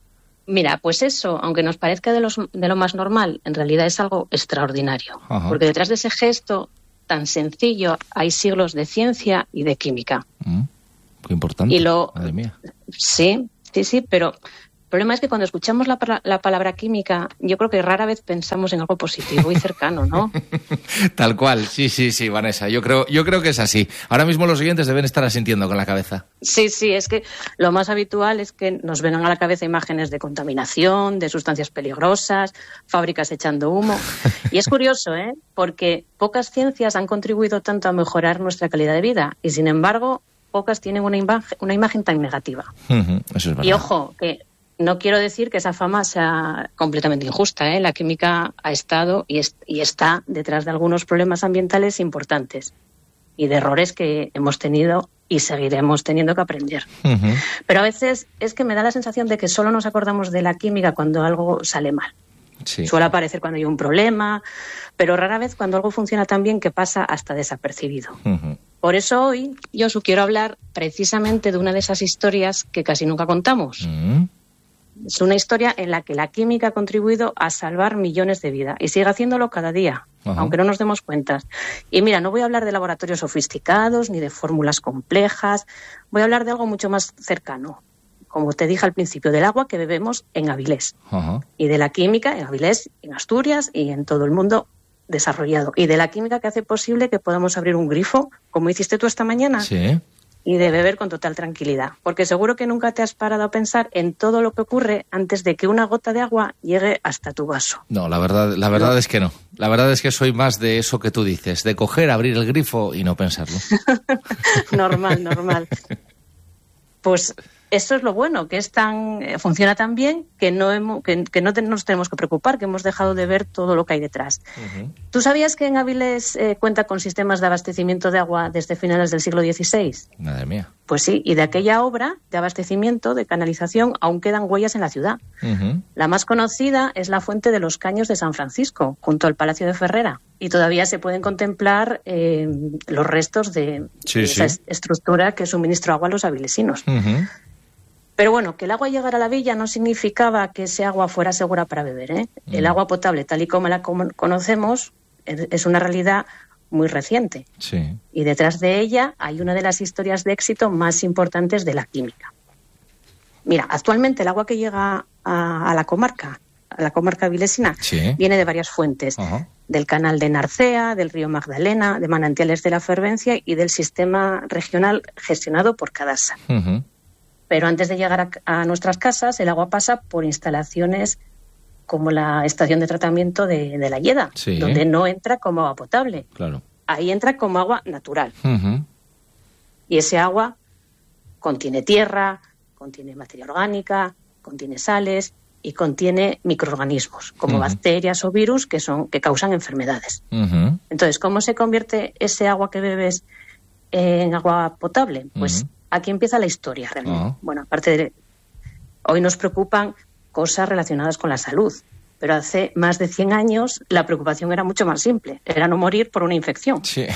[SPEAKER 12] Mira, pues eso, aunque nos parezca de, los, de lo más normal, en realidad es algo extraordinario. Ajá. Porque detrás de ese gesto tan sencillo hay siglos de ciencia y de química.
[SPEAKER 2] Mm, qué importante,
[SPEAKER 12] y lo,
[SPEAKER 2] madre mía.
[SPEAKER 12] Sí, sí, sí, pero el problema es que cuando escuchamos la, la palabra química, yo creo que rara vez pensamos en algo positivo y cercano, ¿no?
[SPEAKER 2] Tal cual, sí, sí, sí, Vanessa, yo creo, yo creo que es así. Ahora mismo los oyentes deben estar asintiendo con la cabeza.
[SPEAKER 12] Sí, sí, es que lo más habitual es que nos vengan a la cabeza imágenes de contaminación, de sustancias peligrosas, fábricas echando humo. Y es curioso, ¿eh? Porque pocas ciencias han contribuido tanto a mejorar nuestra calidad de vida y, sin embargo, pocas tienen una imagen, una imagen tan negativa.
[SPEAKER 2] Uh-huh, eso es verdad.
[SPEAKER 12] Y ojo, que no quiero decir que esa fama sea completamente injusta, ¿eh? La química ha estado y, es, y está detrás de algunos problemas ambientales importantes y de errores que hemos tenido y seguiremos teniendo que aprender. Uh-huh. Pero a veces es que me da la sensación de que solo nos acordamos de la química cuando algo sale mal. Sí. Suele aparecer cuando hay un problema, pero rara vez cuando algo funciona tan bien que pasa hasta desapercibido. Uh-huh. Por eso hoy yo os quiero hablar precisamente de una de esas historias que casi nunca contamos. Uh-huh. Es una historia en la que la química ha contribuido a salvar millones de vidas y sigue haciéndolo cada día, uh-huh. aunque no nos demos cuenta. Y mira, no voy a hablar de laboratorios sofisticados ni de fórmulas complejas, voy a hablar de algo mucho más cercano. Como te dije al principio, del agua que bebemos en Avilés. Uh-huh. Y de la química en Avilés, en Asturias y en todo el mundo desarrollado. Y de la química que hace posible que podamos abrir un grifo, como hiciste tú esta mañana.
[SPEAKER 2] Sí.
[SPEAKER 12] Y de beber con total tranquilidad. Porque seguro que nunca te has parado a pensar en todo lo que ocurre antes de que una gota de agua llegue hasta tu vaso.
[SPEAKER 2] No, la verdad, la verdad no. es que no. La verdad es que soy más de eso que tú dices, de coger, abrir el grifo y no pensarlo.
[SPEAKER 12] normal, normal. Pues eso es lo bueno, que es tan eh, funciona tan bien que no, hemos, que, que no te, nos tenemos que preocupar, que hemos dejado de ver todo lo que hay detrás. Uh-huh. ¿Tú sabías que en Avilés eh, cuenta con sistemas de abastecimiento de agua desde finales del siglo dieciséis?
[SPEAKER 2] Madre mía.
[SPEAKER 12] Pues sí, y de aquella obra de abastecimiento, de canalización, aún quedan huellas en la ciudad. Uh-huh. La más conocida es la Fuente de los Caños de San Francisco, junto al Palacio de Ferrera. Y todavía se pueden contemplar eh, los restos de,
[SPEAKER 2] sí,
[SPEAKER 12] de esa
[SPEAKER 2] sí.
[SPEAKER 12] estructura que suministró agua a los avilesinos.
[SPEAKER 2] Uh-huh.
[SPEAKER 12] Pero bueno, que el agua llegara a la villa no significaba que ese agua fuera segura para beber, ¿eh? Mm. El agua potable, tal y como la conocemos, es una realidad muy reciente.
[SPEAKER 2] Sí.
[SPEAKER 12] Y detrás de ella hay una de las historias de éxito más importantes de la química. Mira, actualmente el agua que llega a, a la comarca, a la comarca avilesina,
[SPEAKER 2] sí.
[SPEAKER 12] viene de varias fuentes. Uh-huh. Del canal de Narcea, del río Magdalena, de manantiales de la Fervencia y del sistema regional gestionado por Cadasa. Uh-huh. Pero antes de llegar a, a nuestras casas, el agua pasa por instalaciones como la estación de tratamiento de, de la Lleda,
[SPEAKER 2] sí.
[SPEAKER 12] donde no entra como agua potable.
[SPEAKER 2] Claro.
[SPEAKER 12] Ahí entra como agua natural.
[SPEAKER 2] Uh-huh.
[SPEAKER 12] Y ese agua contiene tierra, contiene materia orgánica, contiene sales y contiene microorganismos, como uh-huh. bacterias o virus que, son, que causan enfermedades.
[SPEAKER 2] Uh-huh.
[SPEAKER 12] Entonces, ¿cómo se convierte ese agua que bebes en agua potable? Pues uh-huh. aquí empieza la historia realmente. Uh-huh. Bueno, aparte de... Hoy nos preocupan cosas relacionadas con la salud, pero hace más de cien años la preocupación era mucho más simple, era no morir por una infección.
[SPEAKER 2] Sí.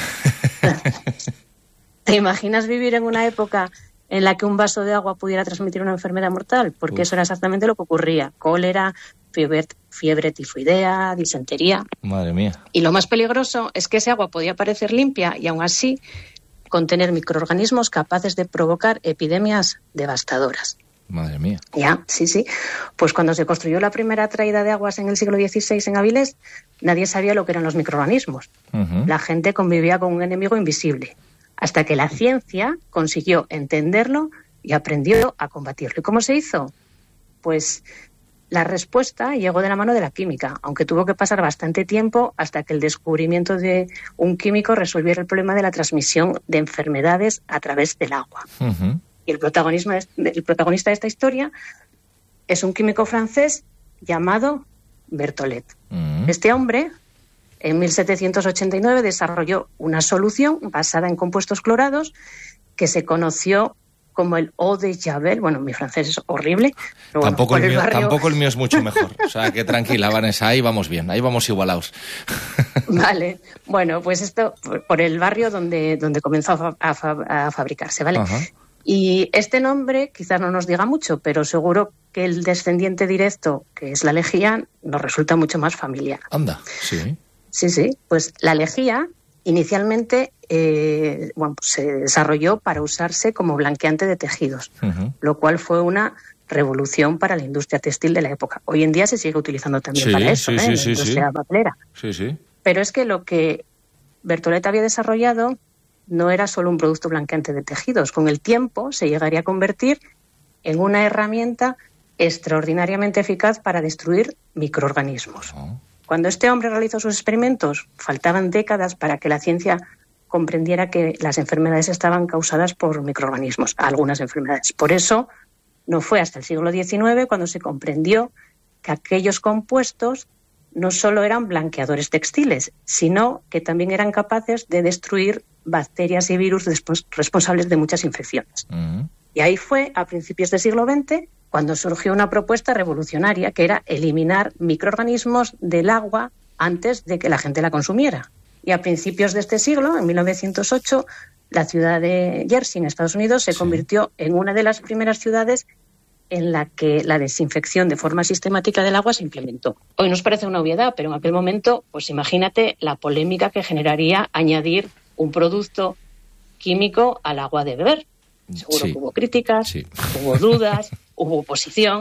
[SPEAKER 12] ¿Te imaginas vivir en una época en la que un vaso de agua pudiera transmitir una enfermedad mortal? Porque Uf. eso era exactamente lo que ocurría. Cólera, fiebre, fiebre tifoidea, disentería.
[SPEAKER 2] Madre mía.
[SPEAKER 12] Y lo más peligroso es que ese agua podía parecer limpia y aún así contener microorganismos capaces de provocar epidemias devastadoras.
[SPEAKER 2] Madre mía.
[SPEAKER 12] Ya, sí, sí. Pues cuando se construyó la primera traída de aguas en el siglo dieciséis en Avilés, nadie sabía lo que eran los microorganismos. Uh-huh. La gente convivía con un enemigo invisible, hasta que la ciencia consiguió entenderlo y aprendió a combatirlo. ¿Y cómo se hizo? Pues la respuesta llegó de la mano de la química, aunque tuvo que pasar bastante tiempo hasta que el descubrimiento de un químico resolviera el problema de la transmisión de enfermedades a través del agua. Uh-huh. Y el, protagonismo, el protagonista de esta historia es un químico francés llamado Berthollet. Uh-huh. Este hombre, en mil setecientos ochenta y nueve, desarrolló una solución basada en compuestos clorados que se conoció como el eau de Javel. Bueno, mi francés es horrible. Pero
[SPEAKER 2] tampoco,
[SPEAKER 12] bueno,
[SPEAKER 2] el mío,
[SPEAKER 12] barrio...
[SPEAKER 2] tampoco el mío es mucho mejor. O sea, que tranquila, Vanessa, ahí vamos bien, ahí vamos igualados.
[SPEAKER 12] Vale, bueno, pues esto por el barrio donde, donde comenzó a, fa- a, fa- a fabricarse, ¿vale? Uh-huh. Y este nombre quizás no nos diga mucho, pero seguro que el descendiente directo, que es la lejía, nos resulta mucho más familiar.
[SPEAKER 2] Anda, sí.
[SPEAKER 12] Sí, sí. Pues la lejía inicialmente eh, bueno, pues se desarrolló para usarse como blanqueante de tejidos, uh-huh. lo cual fue una revolución para la industria textil de la época. Hoy en día se sigue utilizando también
[SPEAKER 2] sí,
[SPEAKER 12] para eso,
[SPEAKER 2] sí,
[SPEAKER 12] ¿eh?
[SPEAKER 2] sí,
[SPEAKER 12] la
[SPEAKER 2] sí,
[SPEAKER 12] industria
[SPEAKER 2] sí.
[SPEAKER 12] papelera.
[SPEAKER 2] Sí, sí.
[SPEAKER 12] Pero es que lo que Bertolet había desarrollado no era solo un producto blanqueante de tejidos. Con el tiempo se llegaría a convertir en una herramienta extraordinariamente eficaz para destruir microorganismos. Oh. Cuando este hombre realizó sus experimentos, faltaban décadas para que la ciencia comprendiera que las enfermedades estaban causadas por microorganismos, algunas enfermedades. Por eso, no fue hasta el siglo diecinueve cuando se comprendió que aquellos compuestos no solo eran blanqueadores textiles, sino que también eran capaces de destruir bacterias y virus responsables de muchas infecciones. Uh-huh. Y ahí fue, a principios del siglo veinte, cuando surgió una propuesta revolucionaria que era eliminar microorganismos del agua antes de que la gente la consumiera. Y a principios de este siglo, en mil novecientos ocho, la ciudad de Jersey, en Estados Unidos, se sí. convirtió en una de las primeras ciudades en la que la desinfección de forma sistemática del agua se implementó. Hoy nos parece una obviedad, pero en aquel momento, pues imagínate la polémica que generaría añadir un producto químico al agua de beber. Seguro sí. que hubo críticas, sí. hubo dudas, hubo oposición.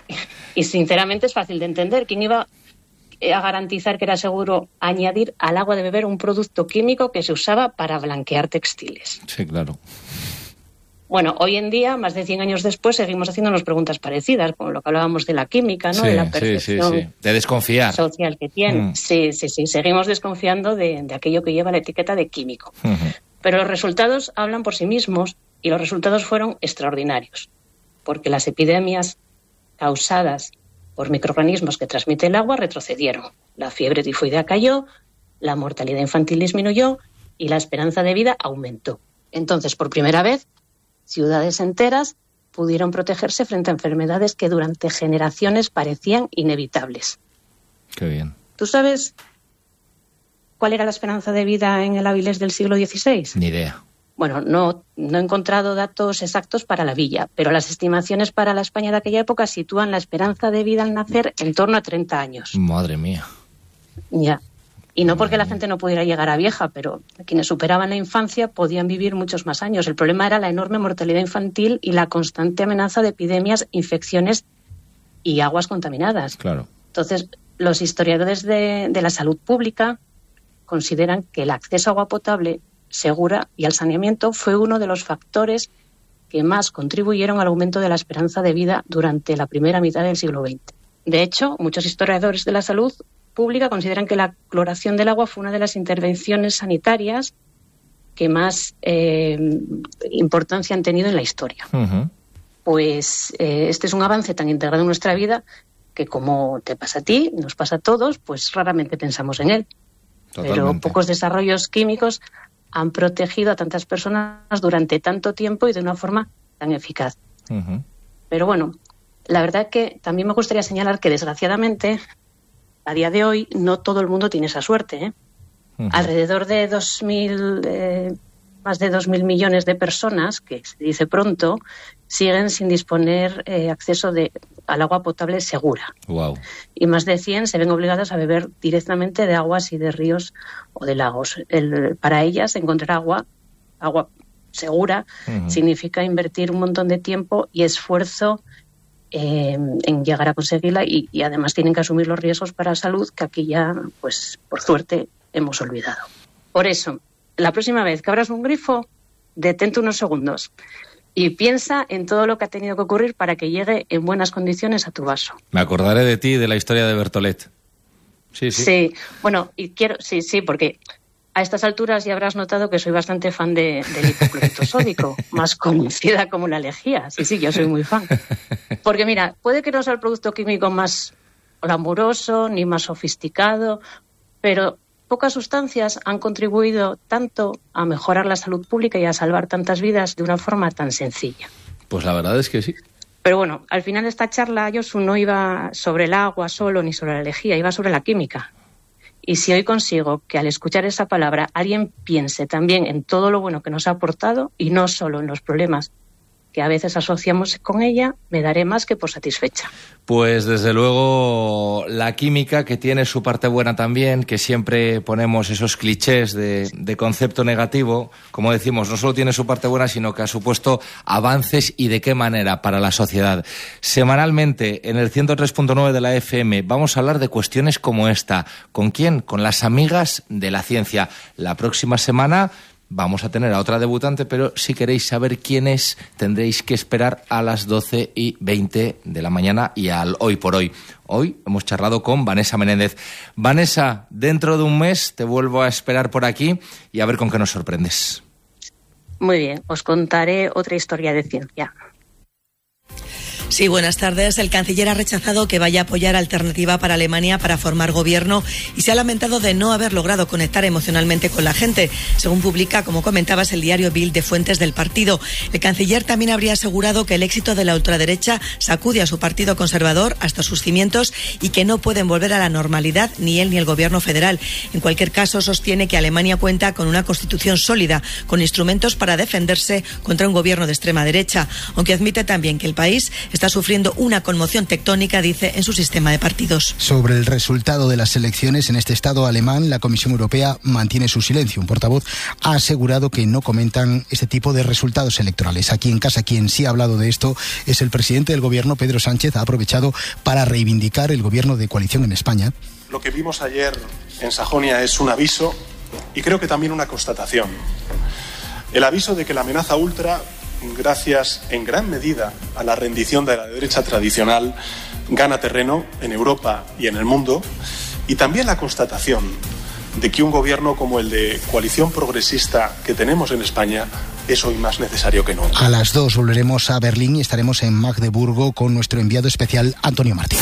[SPEAKER 12] Y sinceramente es fácil de entender. ¿Quién iba a garantizar que era seguro añadir al agua de beber un producto químico que se usaba para blanquear textiles?
[SPEAKER 2] Sí, claro.
[SPEAKER 12] Bueno, hoy en día, más de cien años después, seguimos haciéndonos preguntas parecidas, como lo que hablábamos de la química, ¿no?
[SPEAKER 2] Sí,
[SPEAKER 12] de la percepción
[SPEAKER 2] sí, sí, sí. De desconfiar.
[SPEAKER 12] social que tiene.
[SPEAKER 2] Mm.
[SPEAKER 12] Sí, sí, sí. Seguimos desconfiando de, de aquello que lleva la etiqueta de químico.
[SPEAKER 2] Uh-huh.
[SPEAKER 12] Pero los resultados hablan por sí mismos y los resultados fueron extraordinarios, porque las epidemias causadas por microorganismos que transmite el agua retrocedieron. La fiebre tifoidea cayó, la mortalidad infantil disminuyó y la esperanza de vida aumentó. Entonces, por primera vez, ciudades enteras pudieron protegerse frente a enfermedades que durante generaciones parecían inevitables.
[SPEAKER 2] Qué bien.
[SPEAKER 12] ¿Tú sabes cuál era la esperanza de vida en el Avilés del siglo dieciséis?
[SPEAKER 2] Ni idea.
[SPEAKER 12] Bueno, no, no he encontrado datos exactos para la villa, pero las estimaciones para la España de aquella época sitúan la esperanza de vida al nacer en torno a treinta años.
[SPEAKER 2] Madre mía.
[SPEAKER 12] Ya. Y no porque la gente no pudiera llegar a vieja, pero quienes superaban la infancia podían vivir muchos más años. El problema era la enorme mortalidad infantil y la constante amenaza de epidemias, infecciones y aguas contaminadas.
[SPEAKER 2] Claro.
[SPEAKER 12] Entonces, los historiadores de, de la salud pública consideran que el acceso a agua potable segura y al saneamiento fue uno de los factores que más contribuyeron al aumento de la esperanza de vida durante la primera mitad del siglo veinte. De hecho, muchos historiadores de la salud pública consideran que la cloración del agua fue una de las intervenciones sanitarias que más eh, importancia han tenido en la historia.
[SPEAKER 2] Uh-huh.
[SPEAKER 12] Pues eh, este es un avance tan integrado en nuestra vida que, como te pasa a ti, nos pasa a todos, pues raramente pensamos en él.
[SPEAKER 2] Totalmente.
[SPEAKER 12] Pero pocos desarrollos químicos han protegido a tantas personas durante tanto tiempo y de una forma tan eficaz.
[SPEAKER 2] Uh-huh.
[SPEAKER 12] Pero bueno, la verdad es que también me gustaría señalar que, desgraciadamente, a día de hoy no todo el mundo tiene esa suerte, ¿eh? Uh-huh. Alrededor de dos mil, eh, más de dos mil millones de personas, que se dice pronto, siguen sin disponer eh, acceso de, al agua potable segura.
[SPEAKER 2] Wow.
[SPEAKER 12] Y más de cien se ven obligadas a beber directamente de aguas y de ríos o de lagos. El, para ellas, encontrar agua, agua segura, uh-huh. significa invertir un montón de tiempo y esfuerzo Eh, en llegar a conseguirla y, y además tienen que asumir los riesgos para la salud que aquí ya, pues por suerte, hemos olvidado. Por eso, la próxima vez que abras un grifo, detente unos segundos y piensa en todo lo que ha tenido que ocurrir para que llegue en buenas condiciones a tu vaso.
[SPEAKER 2] Me acordaré de ti y de la historia de Bertolet. Sí, sí.
[SPEAKER 12] Sí, bueno, y quiero, sí, sí, porque a estas alturas ya habrás notado que soy bastante fan de, del hipoclorito sódico, más conocida como la lejía. Sí, sí, yo soy muy fan. Porque mira, puede que no sea el producto químico más glamuroso ni más sofisticado, pero pocas sustancias han contribuido tanto a mejorar la salud pública y a salvar tantas vidas de una forma tan sencilla.
[SPEAKER 2] Pues la verdad es que sí.
[SPEAKER 12] Pero bueno, al final de esta charla, Josu, no iba sobre el agua solo ni sobre la lejía, iba sobre la química. Y si hoy consigo que al escuchar esa palabra alguien piense también en todo lo bueno que nos ha aportado y no solo en los problemas que a veces asociamos con ella, me daré más que por satisfecha.
[SPEAKER 2] Pues desde luego la química, que tiene su parte buena también, que siempre ponemos esos clichés de, de concepto negativo, como decimos, no solo tiene su parte buena, sino que ha supuesto avances y de qué manera para la sociedad. Semanalmente en el ciento tres punto nueve de la F M vamos a hablar de cuestiones como esta. ¿Con quién? Con las amigas de la ciencia. La próxima semana vamos a tener a otra debutante, pero si queréis saber quién es, tendréis que esperar a las doce y veinte de la mañana y al Hoy por Hoy. Hoy hemos charlado con Vanessa Menéndez. Vanessa, dentro de un mes te vuelvo a esperar por aquí y a ver con qué nos sorprendes.
[SPEAKER 12] Muy bien, os contaré otra historia de ciencia.
[SPEAKER 13] Sí, buenas tardes. El canciller ha rechazado que vaya a apoyar Alternativa para Alemania para formar gobierno y se ha lamentado de no haber logrado conectar emocionalmente con la gente, según publica, como comentabas, el diario Bild de fuentes del partido. El canciller también habría asegurado que el éxito de la ultraderecha sacude a su partido conservador hasta sus cimientos y que no pueden volver a la normalidad ni él ni el gobierno federal. En cualquier caso, sostiene que Alemania cuenta con una constitución sólida, con instrumentos para defenderse contra un gobierno de extrema derecha, aunque admite también que el país está sufriendo una conmoción tectónica, dice, en su sistema de partidos.
[SPEAKER 14] Sobre el resultado de las elecciones en este estado alemán, la Comisión Europea mantiene su silencio. Un portavoz ha asegurado que no comentan este tipo de resultados electorales. Aquí en casa, quien sí ha hablado de esto es el presidente del gobierno, Pedro Sánchez. Ha aprovechado para reivindicar el gobierno de coalición en España.
[SPEAKER 15] Lo que vimos ayer en Sajonia es un aviso y creo que también una constatación. El aviso de que la amenaza ultra, gracias en gran medida a la rendición de la derecha tradicional, gana terreno en Europa y en el mundo, y también la constatación de que un gobierno como el de coalición progresista que tenemos en España es hoy más necesario que nunca.
[SPEAKER 14] A las dos volveremos a Berlín y estaremos en Magdeburgo con nuestro enviado especial Antonio Martín.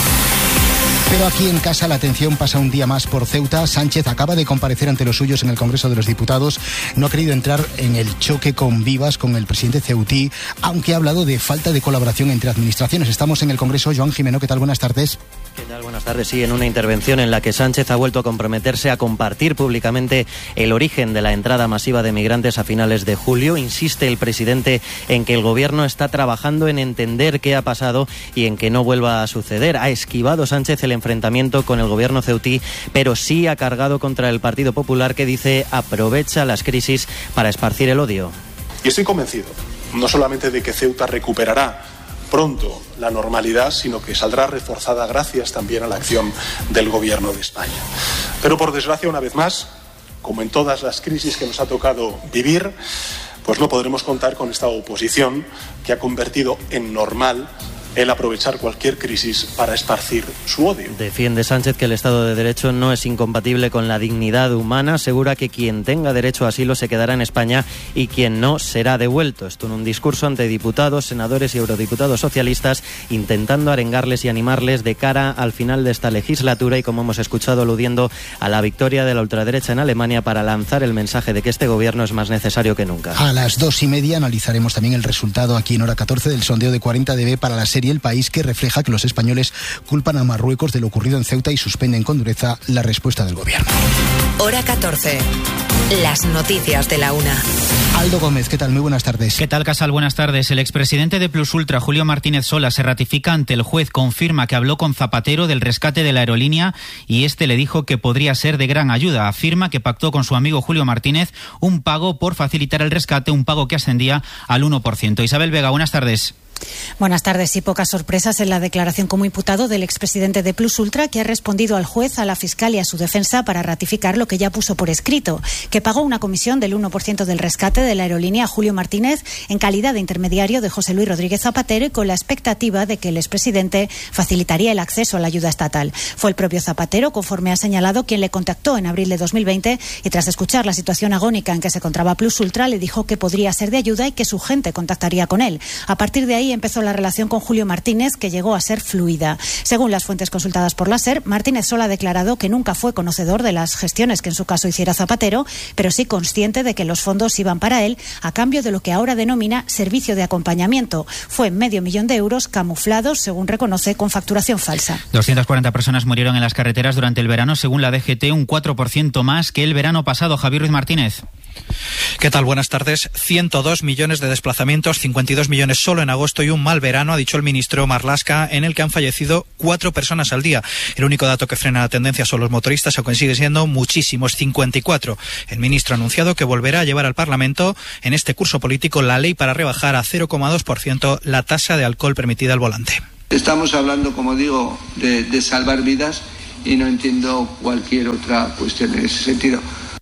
[SPEAKER 14] Pero aquí en casa la atención pasa un día más por Ceuta. Sánchez acaba de comparecer ante los suyos en el Congreso de los Diputados. No ha querido entrar en el choque con vivas con el presidente ceutí, aunque ha hablado de falta de colaboración entre administraciones. Estamos en el Congreso. Joan Jimeno, ¿qué tal? Buenas tardes.
[SPEAKER 16] ¿Qué tal? Buenas tardes. Sí, en una intervención en la que Sánchez ha vuelto a comprometerse a compartir públicamente el origen de la entrada masiva de migrantes a finales de julio, insiste el presidente en que el gobierno está trabajando en entender qué ha pasado y en que no vuelva a suceder. Ha esquivado Sánchez el enfrentamiento con el gobierno ceutí, pero sí ha cargado contra el Partido Popular, que dice aprovecha las crisis para esparcir el odio.
[SPEAKER 15] Y estoy convencido, no solamente de que Ceuta recuperará pronto la normalidad, sino que saldrá reforzada gracias también a la acción del gobierno de España. Pero por desgracia, una vez más, como en todas las crisis que nos ha tocado vivir, pues no podremos contar con esta oposición que ha convertido en normal el aprovechar cualquier crisis para esparcir su odio.
[SPEAKER 16] Defiende Sánchez que el Estado de Derecho no es incompatible con la dignidad humana. Asegura que quien tenga derecho a asilo se quedará en España y quien no será devuelto. Esto en un discurso ante diputados, senadores y eurodiputados socialistas, intentando arengarles y animarles de cara al final de esta legislatura y, como hemos escuchado, aludiendo a la victoria de la ultraderecha en Alemania para lanzar el mensaje de que este gobierno es más necesario que nunca.
[SPEAKER 14] A las dos y media analizaremos también el resultado aquí en Hora catorce del sondeo de cuarenta D B para la serie El País, que refleja que los españoles culpan a Marruecos de lo ocurrido en Ceuta y suspenden con dureza la respuesta del gobierno.
[SPEAKER 17] Hora catorce. Las noticias de la una.
[SPEAKER 14] Aldo Gómez, ¿qué tal? Muy buenas tardes.
[SPEAKER 18] ¿Qué tal, Casal? Buenas tardes. El expresidente de Plus Ultra, Julio Martínez Sola, se ratifica ante el juez. Confirma que habló con Zapatero del rescate de la aerolínea y este le dijo que podría ser de gran ayuda. Afirma que pactó con su amigo Julio Martínez un pago por facilitar el rescate, un pago que ascendía al uno por ciento. Isabel Vega, buenas tardes.
[SPEAKER 19] Buenas tardes. Y pocas sorpresas en la declaración como imputado del expresidente de Plus Ultra, que ha respondido al juez, a la fiscal y a su defensa para ratificar lo que ya puso por escrito, que pagó una comisión del uno por ciento del rescate de la aerolínea a Julio Martínez en calidad de intermediario de José Luis Rodríguez Zapatero y con la expectativa de que el expresidente facilitaría el acceso a la ayuda estatal. Fue el propio Zapatero, conforme ha señalado, quien le contactó en abril de dos mil veinte y tras escuchar la situación agónica en que se encontraba Plus Ultra le dijo que podría ser de ayuda y que su gente contactaría con él. A partir de ahí empezó la relación con Julio Martínez, que llegó a ser fluida. Según las fuentes consultadas por la SER, Martínez Sola ha declarado que nunca fue conocedor de las gestiones que en su caso hiciera Zapatero, pero sí consciente de que los fondos iban para él a cambio de lo que ahora denomina servicio de acompañamiento. Fue medio millón de euros camuflados, según reconoce, con facturación falsa.
[SPEAKER 18] doscientas cuarenta personas murieron en las carreteras durante el verano, según la D G T, un cuatro por ciento más que el verano pasado. Javier Ruiz Martínez.
[SPEAKER 20] ¿Qué tal? Buenas tardes. ciento dos millones de desplazamientos, cincuenta y dos millones solo en agosto y un mal verano, ha dicho el ministro Marlaska, en el que han fallecido cuatro personas al día. El único dato que frena la tendencia son los motoristas, aunque sigue siendo muchísimos, cincuenta y cuatro. El ministro ha anunciado que volverá a llevar al Parlamento en este curso político la ley para rebajar a cero coma dos por ciento la tasa de alcohol permitida al volante.
[SPEAKER 21] Estamos hablando, como digo, de, de salvar vidas y no entiendo cualquier otra cuestión en ese sentido.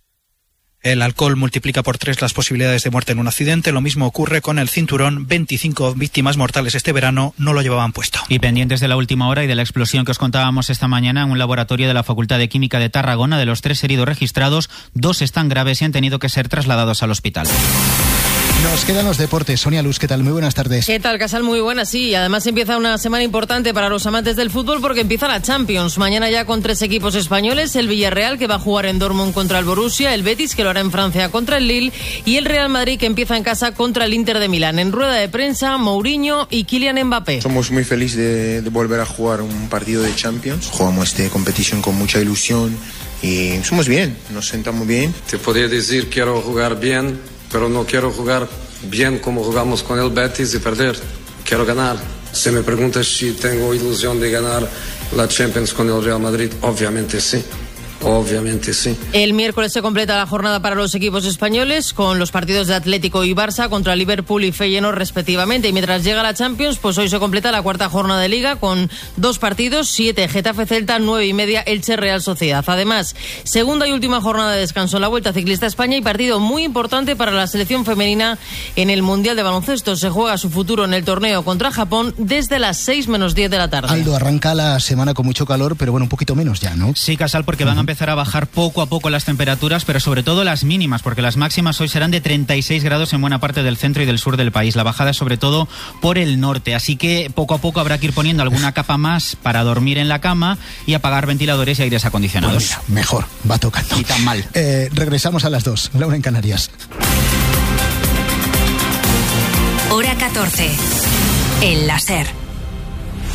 [SPEAKER 20] El alcohol multiplica por tres las posibilidades de muerte en un accidente. Lo mismo ocurre con el cinturón. veinticinco víctimas mortales este verano no lo llevaban puesto.
[SPEAKER 18] Y pendientes de la última hora y de la explosión que os contábamos esta mañana en un laboratorio de la Facultad de Química de Tarragona, de los tres heridos registrados, dos están graves y han tenido que ser trasladados al hospital.
[SPEAKER 14] Nos quedan los deportes. Sonia Luz, ¿qué tal? Muy buenas tardes.
[SPEAKER 22] ¿Qué tal, Casal? Muy buenas, sí. Además empieza una semana importante para los amantes del fútbol porque empieza la Champions. Mañana ya con tres equipos españoles, el Villarreal que va a jugar en Dortmund contra el Borussia, el Betis que lo hará en Francia contra el Lille y el Real Madrid que empieza en casa contra el Inter de Milán. En rueda de prensa, Mourinho y Kylian Mbappé.
[SPEAKER 23] Somos muy felices de, de volver a jugar un partido de Champions. Jugamos esta competición con mucha ilusión y somos bien, nos sentamos bien.
[SPEAKER 24] Te podría decir quiero jugar bien, pero no quiero jugar bien como jugamos con el Betis y perder. Quiero ganar. Si me preguntas si tengo ilusión de ganar la Champions con el Real Madrid, obviamente sí. Obviamente sí.
[SPEAKER 22] El miércoles se completa la jornada para los equipos españoles con los partidos de Atlético y Barça contra Liverpool y Feyenoord respectivamente. Y mientras llega la Champions, pues hoy se completa la cuarta jornada de Liga con dos partidos, siete Getafe Celta, nueve y media Elche Real Sociedad. Además, segunda y última jornada de descanso en la Vuelta Ciclista a España y partido muy importante para la selección femenina en el Mundial de Baloncesto. Se juega su futuro en el torneo contra Japón desde las seis menos diez de la tarde.
[SPEAKER 14] Aldo, arranca la semana con mucho calor, pero bueno, un poquito menos ya, ¿no?
[SPEAKER 18] Sí, Casal, porque van a empezar a bajar poco a poco las temperaturas, pero sobre todo las mínimas, porque las máximas hoy serán de treinta y seis grados en buena parte del centro y del sur del país. La bajada es sobre todo por el norte, así que poco a poco habrá que ir poniendo alguna capa más para dormir en la cama y apagar ventiladores y aires acondicionados.
[SPEAKER 14] Bueno, mira, mejor, va tocando.
[SPEAKER 18] Ni tan mal.
[SPEAKER 14] Eh, regresamos a las dos, la una en Canarias.
[SPEAKER 17] Hora catorce. El láser.